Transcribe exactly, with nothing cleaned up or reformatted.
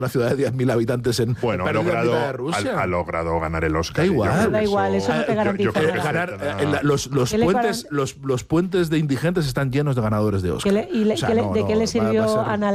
una ciudad de diez mil habitantes en bueno, ha logrado, de Rusia. Ha, ha logrado ganar el Oscar. Da igual, da igual, eso no te garantiza yo, yo nada. Ganar, eh, la, los, los, puentes, los, los puentes de indigentes están llenos de ganadores de Oscar. ¿Qué le, y le, o sea, ¿qué le, no, ¿De qué no, le sirvió a Ana